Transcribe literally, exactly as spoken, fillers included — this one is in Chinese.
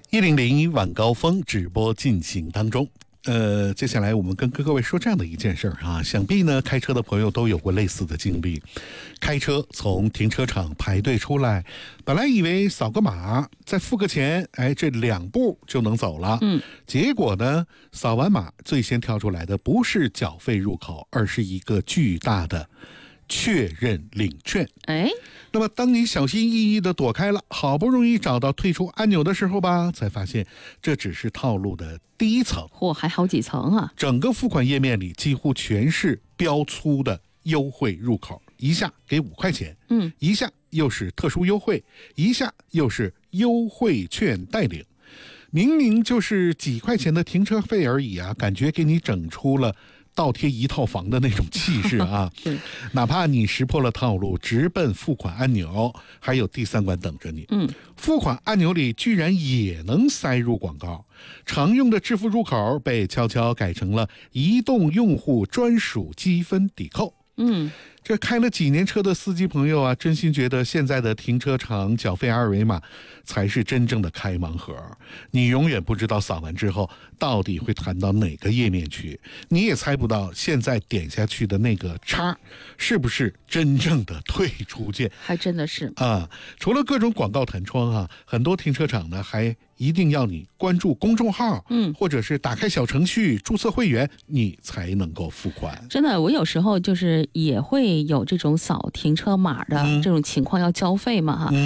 一零零晚高峰直播进行当中。呃，接下来我们跟各位说这样的一件事儿啊，想必呢开车的朋友都有过类似的经历。开车从停车场排队出来，本来以为扫个码再付个钱，哎，这两步就能走了。 嗯， 结果呢，扫完码最先跳出来的不是缴费入口，而是一个巨大的确认领券。 哎， 那么当你小心翼翼地躲开了，好不容易找到退出按钮的时候吧，才发现这只是套路的第一层， 嚯，还好几层啊！ 整个付款页面里几乎全是标粗的优惠入口，一下给五块钱， 嗯， 一下又是特殊优惠，一下又是优惠券代领。明明就是几块钱的停车费而已啊，感觉给你整出了倒贴一套房的那种气势啊！哪怕你识破了套路，直奔付款按钮，还有第三关等着你。 嗯， 付款按钮里居然也能塞入广告，常用的支付入口被悄悄改成了移动用户专属积分抵扣。 嗯， 这开了几年车的司机朋友啊，真心觉得现在的停车场缴费二维码才是真正的开盲盒。你永远不知道扫完之后到底会弹到哪个页面去，你也猜不到现在点下去的那个叉是不是真正的退出键。 还真的是啊！除了各种广告弹窗啊，很多停车场呢还一定要你关注公众号， 嗯， 或者是打开小程序注册会员，你才能够付款。 真的，我有时候就是也会有这种扫停车码的这种情况要交费嘛哈。